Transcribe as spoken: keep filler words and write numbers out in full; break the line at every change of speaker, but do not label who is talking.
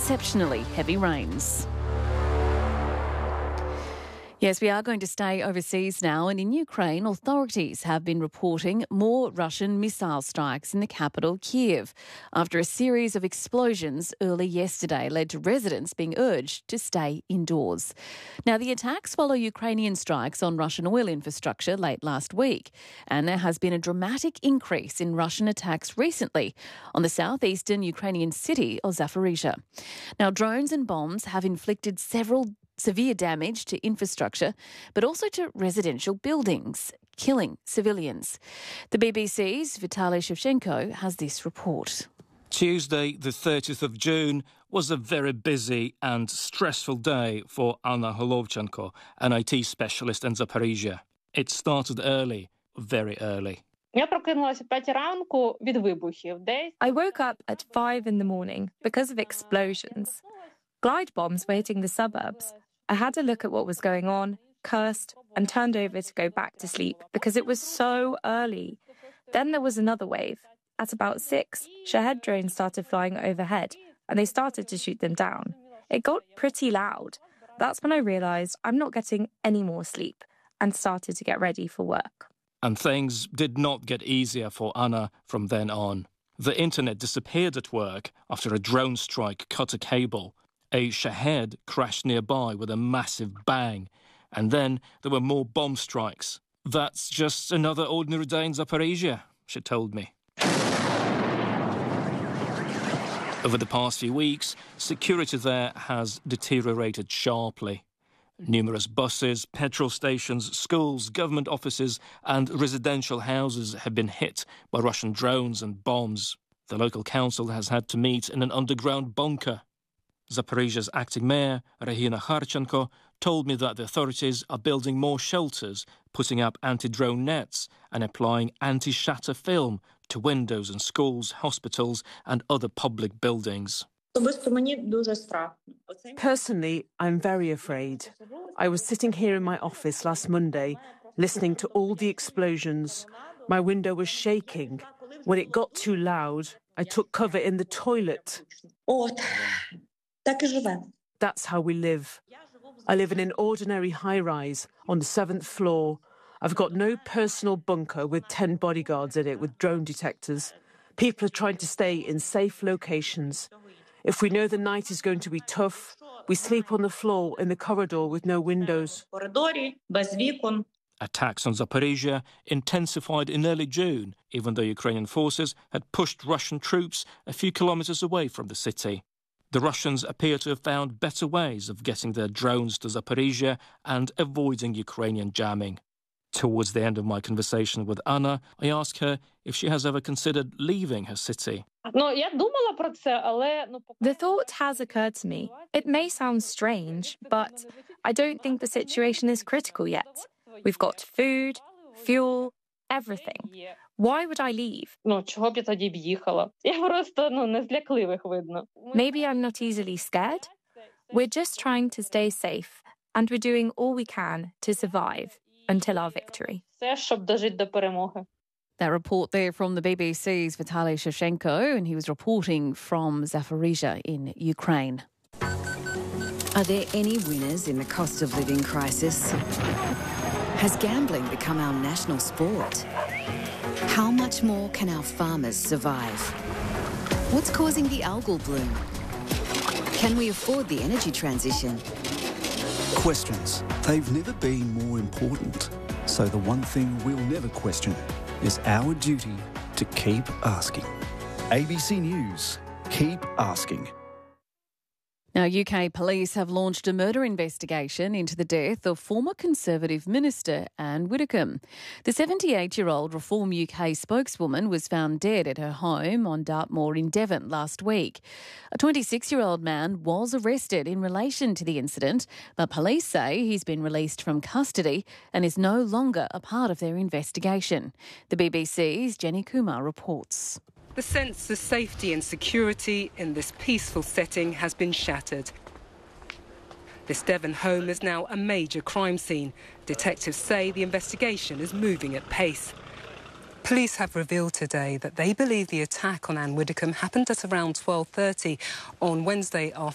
exceptionally heavy rains. Yes, we are going to stay overseas now, and in Ukraine, authorities have been reporting more Russian missile strikes in the capital, Kyiv, after a series of explosions early yesterday led to residents being urged to stay indoors. Now, the attacks follow Ukrainian strikes on Russian oil infrastructure late last week, and there has been a dramatic increase in Russian attacks recently on the southeastern Ukrainian city of Zaporizhzhia. Now, drones and bombs have inflicted several severe damage to infrastructure, but also to residential buildings, killing civilians. The B B C's Vitaly Shevchenko has this report.
Tuesday, the thirtieth of June, was a very busy and stressful day for Anna Holovchenko, an I T specialist in Zaporizhzhia. It started early, very early.
I
woke up at five in the morning because of explosions. Glide bombs were hitting the suburbs. I had a look at what was going on, cursed, and turned over to go back to sleep because it was so early. Then there was another wave. At about six, Shahed drones started flying overhead, and they started to shoot them down. It got pretty loud. That's when I realised I'm not getting any more sleep and started to get ready for work.
And things did not get easier for Anna from then on. The internet disappeared at work after a drone strike cut a cable. A Shahed crashed nearby with a massive bang, and then there were more bomb strikes. That's just another ordinary day in Zaporizhzhia, she told me. Over the past few weeks, security there has deteriorated sharply. Numerous buses, petrol stations, schools, government offices and residential houses have been hit by Russian drones and bombs. The local council has had to meet in an underground bunker. Zaporizhzhia's acting mayor, Regina Kharchenko, told me that the authorities are building more shelters, putting up anti-drone nets and applying anti-shatter film to windows in schools, hospitals and other public buildings.
Personally, I'm very afraid. I was sitting here in my office last Monday, listening to all the explosions. My window was shaking. When it got too loud, I took cover in the toilet. That's how we live. I live in an ordinary high-rise on the seventh floor. I've got no personal bunker with ten bodyguards in it with drone detectors. People are trying to stay in safe locations. If we know the night is going to be tough, we sleep on the floor in the corridor with no windows.
Attacks on Zaporizhzhia intensified in early June, even though Ukrainian forces had pushed Russian troops a few kilometres away from the city. The Russians appear to have found better ways of getting their drones to Zaporizhzhia and avoiding Ukrainian jamming. Towards the end of my conversation with Anna, I asked her if she has ever considered leaving her city.
The thought has occurred to me. It may sound strange, but I don't think the situation is critical yet. We've got food, fuel, everything. Why would I leave? Maybe I'm not easily scared. We're just trying to stay safe, and we're doing all we can to survive until our victory.
That report there from the B B C's Vitaly Shevchenko, and he was reporting from Zaporizhzhia in Ukraine.
Are there any winners in the cost of living crisis? Has gambling become our national sport? How much more can our farmers survive? What's causing the algal bloom? Can we afford the energy transition?
Questions. They've never been more important. So the one thing we'll never question is our duty to keep asking. A B C News. Keep asking.
Now, U K police have launched a murder investigation into the death of former Conservative Minister Anne Widdecombe. The seventy-eight-year-old Reform U K spokeswoman was found dead at her home on Dartmoor in Devon last week. A twenty-six-year-old man was arrested in relation to the incident, but police say he's been released from custody and is no longer a part of their investigation. The B B C's Jenny Kumar reports.
The sense of safety and security in this peaceful setting has been shattered. This Devon home is now a major crime scene. Detectives say the investigation is moving at pace. Police have revealed today that they believe the attack on Anne Widdecombe happened at around twelve thirty on Wednesday afternoon.